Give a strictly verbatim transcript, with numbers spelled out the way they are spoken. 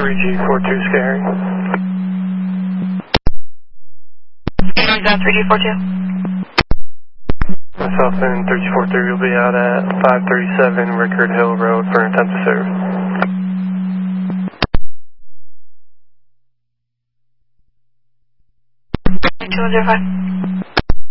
three G four two scary. Is that three G four two? Myself and three G four three will be out at five thirty-seven Rickard Hill Road for intent to serve. two one zero five.